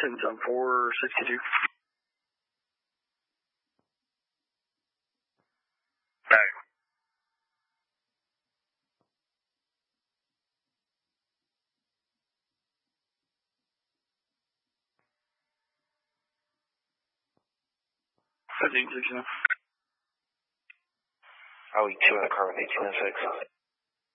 10-462. Back. That's 8-6 now. Are we 2 in the car with 1806?